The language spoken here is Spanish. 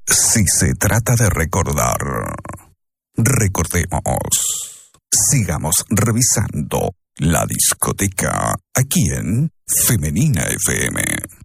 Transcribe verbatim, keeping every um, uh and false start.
Si se trata de recordar, recordemos. Sigamos revisando la discoteca aquí en Femenina F M.